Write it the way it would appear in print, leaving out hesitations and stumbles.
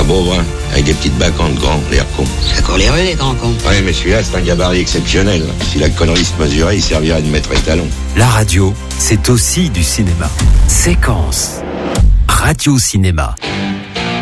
beau brun, avec des petites bacchantes grands, l'air con. Ça court les rues, les grands cons. Ouais, mais celui-là, c'est un gabarit exceptionnel. Si la connerie se mesurait, il servirait de maître étalon. La radio, c'est aussi du cinéma. Séquence. Radio-cinéma.